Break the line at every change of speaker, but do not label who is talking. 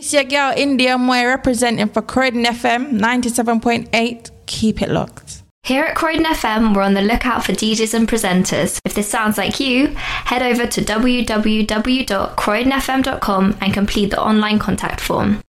It's your girl India Moy representing for Croydon FM 97.8. Keep it locked.
Here at Croydon FM, we're on the lookout for DJs and presenters. If this sounds like you, head over to www.croydonfm.com and complete the online contact form.